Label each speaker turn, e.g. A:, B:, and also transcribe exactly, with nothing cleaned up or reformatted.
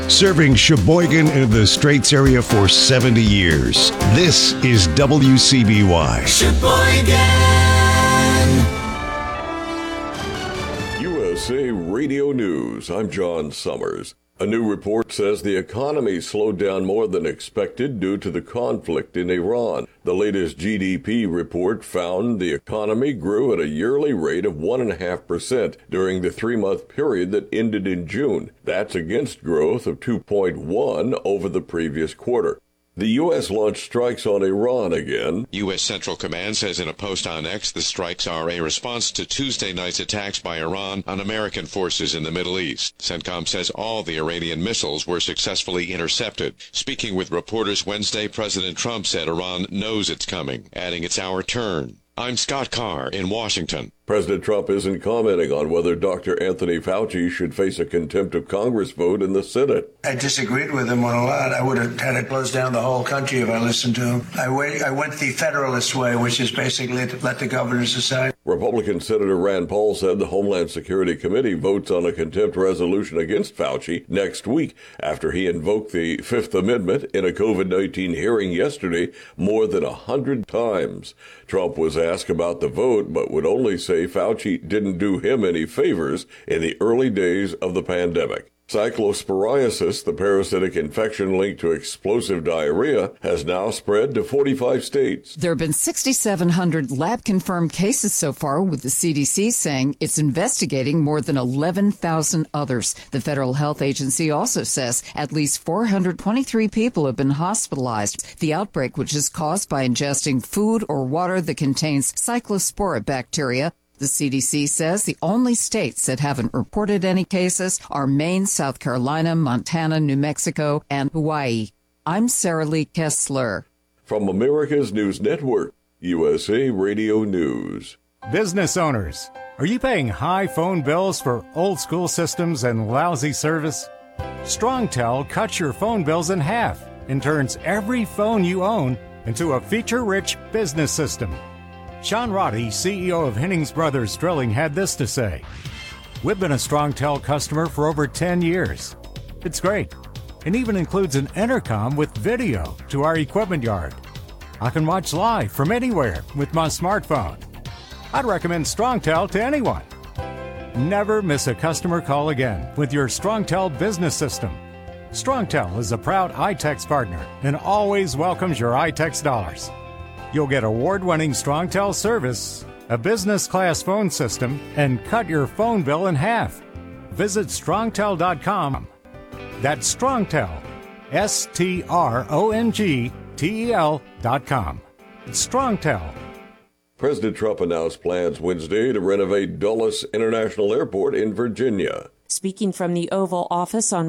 A: Serving Sheboygan and the Straits area for seventy years. This is W C B Y.
B: Sheboygan.
C: U S A Radio News. I'm John Summers. A new report says the economy slowed down more than expected due to the conflict in Iran. The latest G D P report found the economy grew at a yearly rate of one point five percent during the three-month period that ended in June. That's against growth of two point one over the previous quarter. The U S launched strikes on Iran again.
D: U S Central Command says in a post on X the strikes are a response to Tuesday night's attacks by Iran on American forces in the Middle East. CENTCOM says all the Iranian missiles were successfully intercepted. Speaking with reporters Wednesday, President Trump said Iran knows it's coming, adding it's our turn. I'm Scott Carr in Washington.
C: President Trump isn't commenting on whether Doctor Anthony Fauci should face a contempt of Congress vote in the Senate.
E: I disagreed with him on a lot. I would have had to close down the whole country if I listened to him. I went, I went the Federalist way, which is basically to let the governors decide.
C: Republican Senator Rand Paul said the Homeland Security Committee votes on a contempt resolution against Fauci next week after he invoked the Fifth Amendment in a COVID nineteen hearing yesterday more than a hundred times. Trump was asked about the vote, but would only say Fauci didn't do him any favors in the early days of the pandemic. Cyclosporiasis, the parasitic infection linked to explosive diarrhea, has now spread to forty-five states.
F: There have been six thousand seven hundred lab-confirmed cases so far, with the C D C saying it's investigating more than eleven thousand others. The Federal Health Agency also says at least four hundred twenty-three people have been hospitalized. The outbreak, which is caused by ingesting food or water that contains cyclospora bacteria. The C D C says the only states that haven't reported any cases are Maine, South Carolina, Montana, New Mexico, and Hawaii. I'm Sarah Lee Kessler.
C: From America's News Network, U S A Radio News.
G: Business owners, are you paying high phone bills for old school systems and lousy service? StrongTel cuts your phone bills in half and turns every phone you own into a feature-rich business system. Sean Roddy, C E O of Hennings Brothers Drilling, had this to say. We've been a StrongTel customer for over ten years. It's great. It even includes an intercom with video to our equipment yard. I can watch live from anywhere with my smartphone. I'd recommend StrongTel to anyone. Never miss a customer call again with your StrongTel business system. StrongTel is a proud iTex partner and always welcomes your iTex dollars. You'll get award-winning StrongTel service, a business-class phone system, and cut your phone bill in half. Visit strongtel dot com. That's StrongTel, S T R O N G T E L dot com. It's StrongTel.
C: President Trump announced plans Wednesday to renovate Dulles International Airport in Virginia.
H: Speaking from the Oval Office on